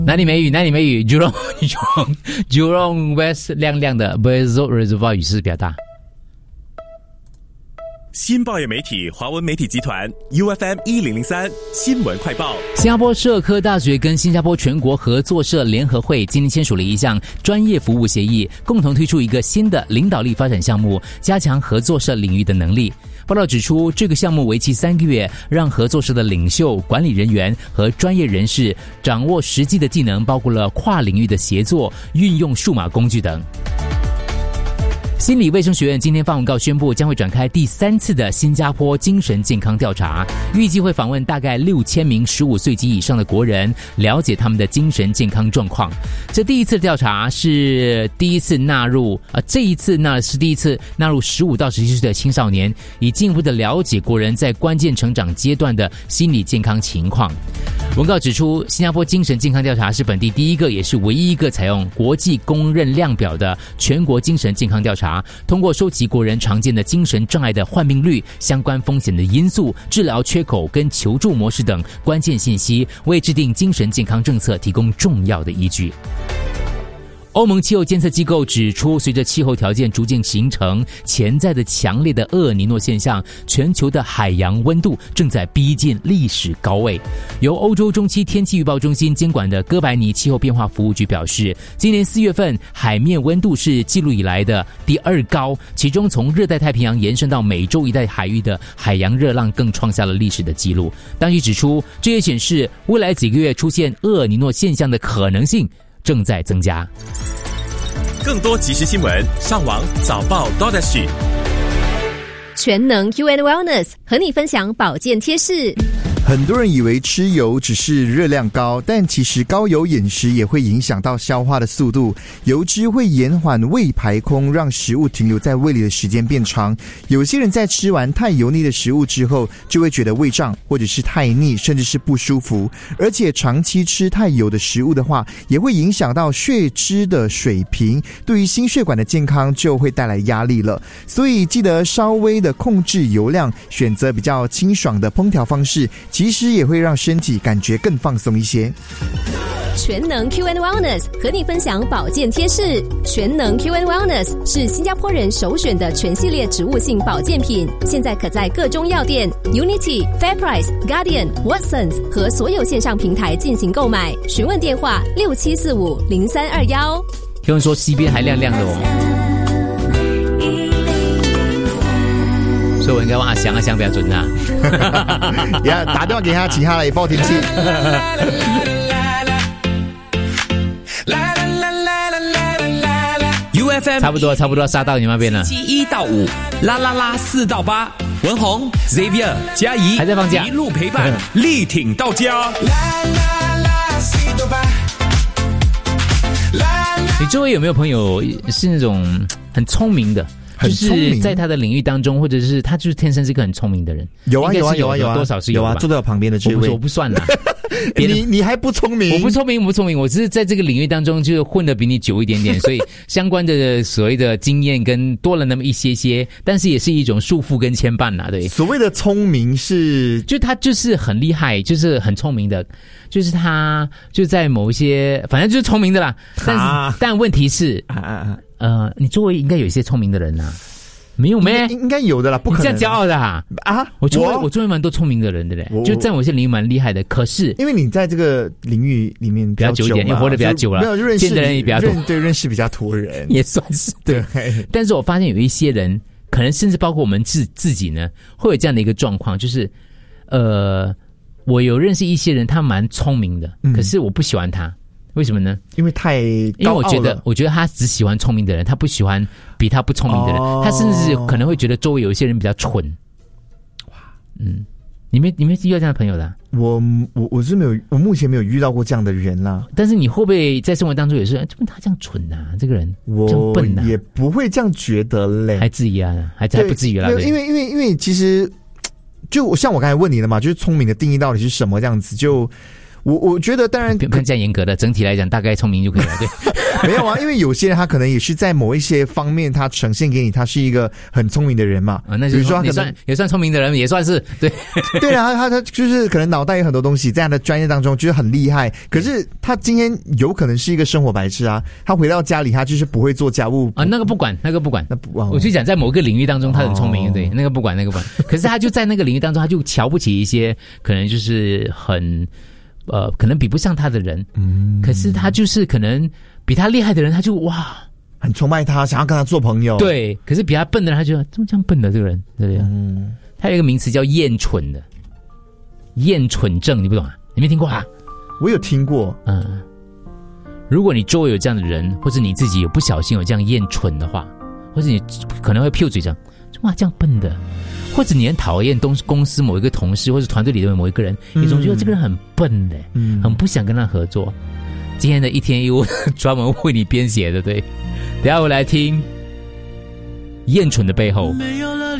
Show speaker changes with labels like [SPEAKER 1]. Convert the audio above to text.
[SPEAKER 1] 哪里没雨？哪里没雨 ？Jurong West 亮亮的 Bezos Reservoir 雨势比较大。
[SPEAKER 2] 新报业媒体华文媒体集团 UFM 1003新闻快报。
[SPEAKER 1] 新加坡社科大学跟新加坡全国合作社联合会今天签署了一项专业服务协议，共同推出一个新的领导力发展项目，加强合作社领域的能力。报道指出，这个项目为期3个月，让合作社的领袖、管理人员和专业人士掌握实际的技能，包括了跨领域的协作、运用数码工具等。心理卫生学院今天发文告宣布，将会展开第3次的新加坡精神健康调查，预计会访问大概6000名15岁及以上的国人，了解他们的精神健康状况。这第一次调查是第一次纳入15到17岁的青少年，以进一步的了解国人在关键成长阶段的心理健康情况。文告指出，新加坡精神健康调查是本地第一个也是唯一一个采用国际公认量表的全国精神健康调查，通过收集国人常见的精神障碍的患病率、相关风险的因素、治疗缺口跟求助模式等关键信息，为制定精神健康政策提供重要的依据。欧盟气候监测机构指出，随着气候条件逐渐形成潜在的强烈的厄尔尼诺现象，全球的海洋温度正在逼近历史高位。由欧洲中期天气预报中心监管的哥白尼气候变化服务局表示，今年4月份海面温度是记录以来的第2高，其中从热带太平洋延伸到美洲一带海域的海洋热浪更创下了历史的记录。当局指出，这也显示未来几个月出现厄尔尼诺现象的可能性正在增加。
[SPEAKER 2] 更多即时新闻，上网早报 .SG。
[SPEAKER 3] 全能 UN Wellness 和你分享保健贴士。
[SPEAKER 4] 很多人以为吃油只是热量高，但其实高油饮食也会影响到消化的速度。油脂会延缓胃排空，让食物停留在胃里的时间变长。有些人在吃完太油腻的食物之后，就会觉得胃胀，或者是太腻，甚至是不舒服。而且长期吃太油的食物的话，也会影响到血脂的水平，对于心血管的健康就会带来压力了。所以记得稍微的控制油量，选择比较清爽的烹调方式，其实也会让身体感觉更放松一些。
[SPEAKER 3] 全能 QN Wellness 和你分享保健贴士。全能 QN Wellness 是新加坡人首选的全系列植物性保健品，现在可在各中药店、Unity、FairPrice、Guardian、Watsons 和所有线上平台进行购买。询问电话67450321。
[SPEAKER 1] 有人说西边还亮亮的哦。所以我应该问阿翔，阿翔比较准啊。
[SPEAKER 4] 呀，打电话给他，请他来报天气。
[SPEAKER 2] UFM
[SPEAKER 1] 差不多杀到你那边了。
[SPEAKER 2] 1到5，啦啦啦4到8，文宏、Xavier、嘉怡
[SPEAKER 1] 还在放假，
[SPEAKER 2] 一路陪伴，力挺到家。
[SPEAKER 1] 你周围有没有朋友是那种很聪明的？就是在他的领域当中，或者是他就是天生是一个很聪明的人。
[SPEAKER 4] 有啊，
[SPEAKER 1] 多少是有吧？
[SPEAKER 4] 坐在我旁边的这位，
[SPEAKER 1] 我不算啦。
[SPEAKER 4] 你还不聪明？
[SPEAKER 1] 我不聪明，我只是在这个领域当中就混得比你久一点点，所以相关的所谓的经验跟多了那么一些，但是也是一种束缚跟牵绊啦，对。
[SPEAKER 4] 所谓的聪明是，
[SPEAKER 1] 就他就是很厉害，就是很聪明的，就是他就在某一些，反正就是聪明的啦。但问题是你周围应该有一些聪明的人啊。没有咩？
[SPEAKER 4] 应该有的啦，不可能。
[SPEAKER 1] 你这样骄傲的啊？我周围蛮多聪明的人的嘞，就在某些领域蛮厉害的。可是
[SPEAKER 4] 因为你在这个领域里面
[SPEAKER 1] 比较久一点，你活得比较久了，
[SPEAKER 4] 没有见
[SPEAKER 1] 的人也比较多，
[SPEAKER 4] 对，认识比较多人，
[SPEAKER 1] 也算是对。但是我发现有一些人，可能甚至包括我们自己呢，会有这样的一个状况，就是我有认识一些人，他蛮聪明的，可是我不喜欢他。为什么呢？
[SPEAKER 4] 因为太高傲了。
[SPEAKER 1] 因为我觉得他只喜欢聪明的人，他不喜欢比他不聪明的人。他甚至可能会觉得周围有一些人比较蠢。哇，你没遇到这样的朋友的？
[SPEAKER 4] 我是没有，我目前没有遇到过这样的人啦。
[SPEAKER 1] 但是你会不会在生活当中也是，怎么他这样蠢啊？这个人这样笨啊？
[SPEAKER 4] 也不会这样觉得嘞，
[SPEAKER 1] 还质疑啊？还不至于啦？
[SPEAKER 4] 因为其实就像我刚才问你的嘛，就是聪明的定义到底是什么这样子就。 我觉得当然
[SPEAKER 1] 不用这样严格的，整体来讲大概聪明就可以了，对。
[SPEAKER 4] 没有啊，因为有些人他可能也是在某一些方面他呈现给你，他是一个很聪明的人嘛。
[SPEAKER 1] 那就是说也算聪明的人，也算是对。
[SPEAKER 4] 对啊，他就是可能脑袋有很多东西，在他的专业当中就是很厉害。可是他今天有可能是一个生活白痴啊，他回到家里他就是不会做家务
[SPEAKER 1] 啊，那个不管。我就讲在某个领域当中他很聪明，对，那个不管。可是他就在那个领域当中，他就瞧不起一些可能就是很可能比不上他的人，可是他就是可能比他厉害的人，他就哇
[SPEAKER 4] 很崇拜他，想要跟他做朋友。
[SPEAKER 1] 对，可是比他笨的人，他觉得怎么这样笨的这个人，对不对？他有一个名词叫厌蠢的，厌蠢症，你不懂啊？你没听过啊？
[SPEAKER 4] 我有听过。
[SPEAKER 1] 如果你周围有这样的人，或者你自己有不小心有这样厌蠢的话，或者你可能会屁嘴这样，哇这样笨的。或者你很讨厌公司某一个同事，或者团队里的某一个人，你总觉得这个人很笨的，很不想跟他合作。今天的一天一物专门为你编写的，对。等一下我来听厌蠢的背后。
[SPEAKER 5] 没有